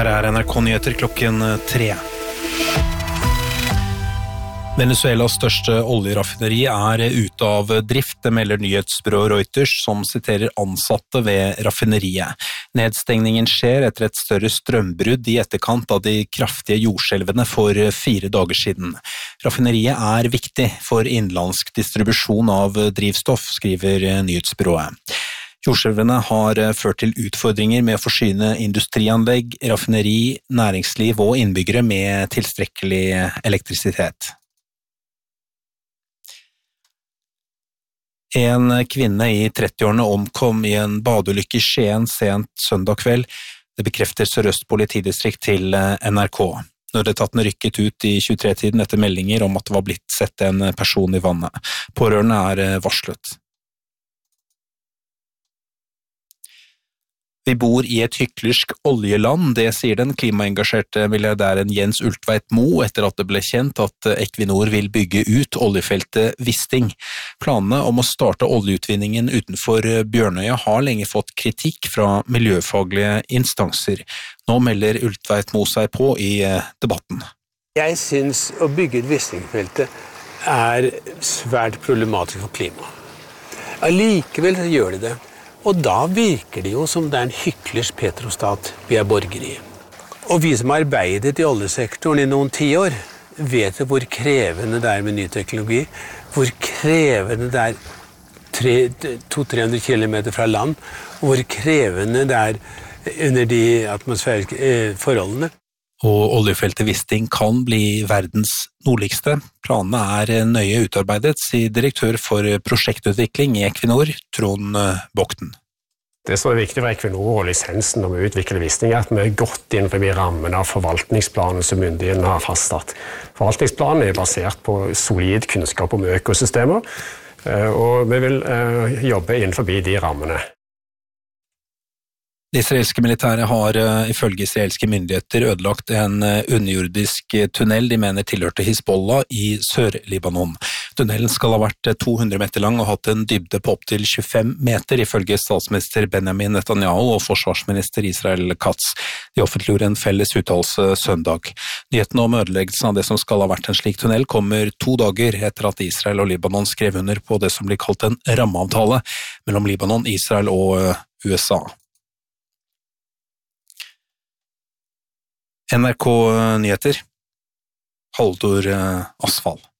Her NRK-nyheter klokken 3. Venezuelas største oljeraffineri ute av drift, det melder nyhetsbyrået Reuters, som siterer ansatte ved raffineriet. Nedstengningen skjer etter et større strømbrudd i etterkant av de kraftige jordskjelvene for 4 dager siden. Raffineriet viktig for innenlandsk distribusjon av drivstoff, skriver nyhetsbyrået. Jordskjelvene har ført til utfordringer med å forsyne industrianlegg, raffineri, næringsliv og innbyggere med tilstrekkelig elektrisitet. En kvinne i 30-årene omkom i en badeulykke i Skien sent søndag kveld. Det bekrefter Sør-Øst politidistrikt til NRK. Nødetatene rykket ut i 23-tiden etter meldinger om at det var blitt sett en person i vannet. Pårørende varslet. Vi bor i et hyklersk oljeland, det sier den klimaengasjerte milliardæren Jens Ultveit Moe etter at det ble kjent at Equinor vil bygge ut oljefeltet Wisting. Planene om å starte oljeutvinningen utenfor Bjørnøya har lenge fått kritikk fra miljøfaglige instanser. Nå melder Ultveit Moe seg på i debatten. Jeg synes å bygge ut Wisting-feltet svært problematisk for klimaet. Allikevel gjør de det. Og da virker det jo som det en hyklersk petrostat vi borger i. Og vi som har arbeidet i oljesektoren i noen 10 år, vet hvor krevende det med ny teknologi, hvor krevende det 200-300 kilometer fra land, og hvor krevende det under de atmosfæriske forholdene. Og oljefeltet Wisting kan bli verdens nordligste. Planene nøye utarbeidet, sier direktør for prosjektutvikling i Equinor, Trond Bokten. Det som viktig for Equinor og lisensen når vi utvikler Wisting at vi gått innenfor rammene av forvaltningsplanen som myndighetene har fastsatt. Forvaltningsplanen basert på solid kunnskap om økosystemer, og vi vil jobbe innenfor de rammene. Det israelske militæret har ifølge israelske myndigheter ødelagt en underjordisk tunnel de mener tilhørte Hizbollah i Sør-Libanon. Tunnelen skal ha vært 200 meter lang og hatt en dybde på opp til 25 meter, ifølge statsminister Benjamin Netanyahu og forsvarsminister Israel Katz. De offentliggjorde en felles uttalelse søndag. Nyheten om ødeleggelsen av det som skal ha vært en slik tunnel kommer 2 dager etter at Israel og Libanon skrev under på det som blir kalt en rammeavtale mellom Libanon, Israel og USA. NRK Nyheter, Haldor Asfall.